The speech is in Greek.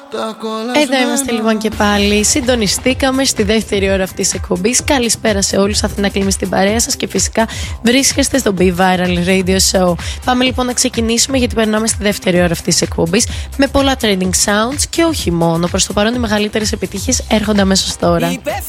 Εδώ είμαστε λοιπόν και πάλι. Συντονιστήκαμε στη δεύτερη ώρα αυτής της εκπομπής. Καλησπέρα σε όλους. Αθηνά Κλίμη στην παρέα σας και φυσικά βρίσκεστε στο Be Viral Radio Show. Πάμε λοιπόν να ξεκινήσουμε, γιατί περνάμε στη δεύτερη ώρα αυτής της εκπομπής με πολλά trending sounds και όχι μόνο. Προς το παρόν οι μεγαλύτερες επιτυχίες έρχονται αμέσως τώρα.